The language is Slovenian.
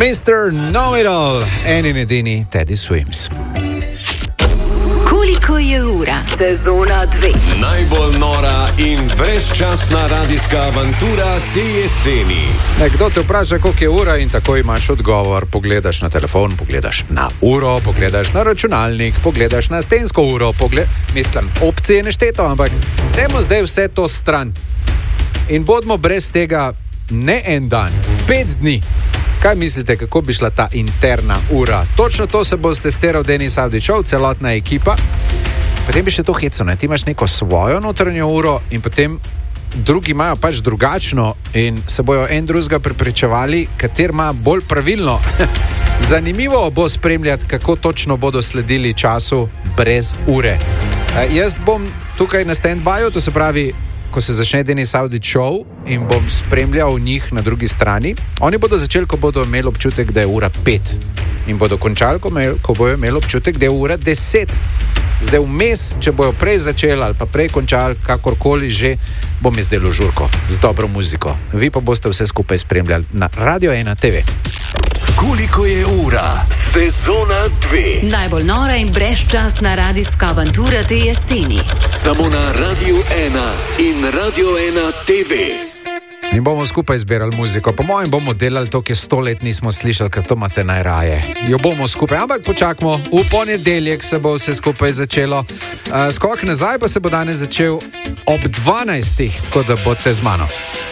Mr. Know-It-All, en in edini Teddy Swims. Koliko je ura? Sezona 2. Najbolj nora in brezčasna radijska avantura te jeseni. Nekdo te vpraša, koliko je ura in tako imaš odgovor. Pogledaš na telefon, pogledaš na uro, pogledaš na računalnik, pogledaš na stensko uro, opcije je nešteto, ampak dajmo zdaj vse to stran. In bodimo brez tega ne en dan, 5 dni. Kaj mislite, kako bi šla ta interna ura? Točno to se bo testiral Denis Avdićov, celotna ekipa. Potem bi še to heco, ne? Ti imaš neko svojo notranjo uro in potem drugi imajo pač drugačno in se bojo en drugega prepričevali, kater ima bolj pravilno. Zanimivo bo spremljati, kako točno bodo sledili času brez ure. Jaz bom tukaj na stand-byu, to se pravi, ko se začne Denis Avdićov in bom spremljal njih na drugi strani. Oni bodo začeli, ko bodo imeli občutek, da je ura 5. In bodo končali, ko bodo imeli občutek, da je ura 10. Zdaj vmes, če bojo prej začeli ali pa prej končali, kakorkoli že, bom izdelal žurko z dobro muziko. Vi pa boste vse skupaj spremljali na Radio 1 TV. Koliko je ura? Sezona 2. Najbolj nora in brezčasna radijska avantura te jeseni. Samo na Radio 1 in Radio 1 TV. In bomo skupaj zbirali muziko. Po mojem bomo delali to, ki 100 let nismo slišali, ker to imate najraje. Jo bomo skupaj, ampak počakamo. V ponedeljek se bo vse skupaj začelo. Skok nazaj pa se bo danes začel ob 12. Tako da boste z mano.